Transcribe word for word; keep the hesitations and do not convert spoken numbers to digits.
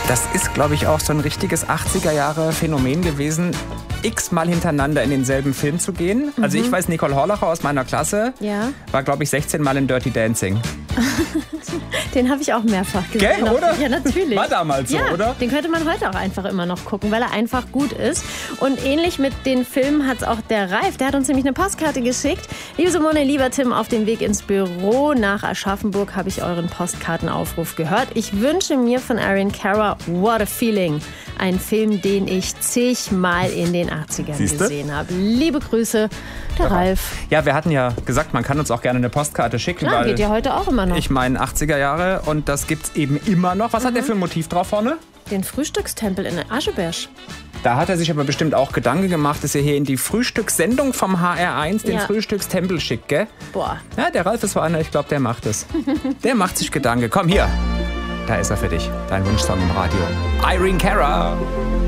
Das ist, glaube ich, auch so ein richtiges achtziger-Jahre-Phänomen gewesen, x-mal hintereinander in denselben Film zu gehen. Also Mhm. ich weiß, Nicole Horlacher aus meiner Klasse Ja. war, glaube ich, sechzehn Mal in Dirty Dancing. Den habe ich auch mehrfach gesehen. Gell, oder? Ja, natürlich. War damals so, ja, oder? Den könnte man heute auch einfach immer noch gucken, weil er einfach gut ist. Und ähnlich mit den Filmen hat es auch der Ralf. Der hat uns nämlich eine Postkarte geschickt. Liebe Simone, lieber Tim, auf dem Weg ins Büro nach Aschaffenburg habe ich euren Postkartenaufruf gehört. Ich wünsche mir von Erin Cara What a Feeling. Ein Film, den ich zigmal in den achtzigern Siehste? gesehen habe. Liebe Grüße, der Ralf. Ja, wir hatten ja gesagt, man kann uns auch gerne eine Postkarte schicken. Klar, weil geht ja heute auch immer noch. Ich meine achtziger Jahre und das gibt's eben immer noch. Was hat der für ein Motiv drauf vorne? Den Frühstückstempel in Ascheberg. Da hat er sich aber bestimmt auch Gedanken gemacht, dass er hier in die Frühstückssendung vom H R eins den Ja. Frühstückstempel schickt, gell? Boah. Ja, der Ralf ist so einer, ich glaube, der macht es. Der macht sich Gedanken. Komm hier, da ist er für dich. Dein Wunschsong im Radio. Irene Cara.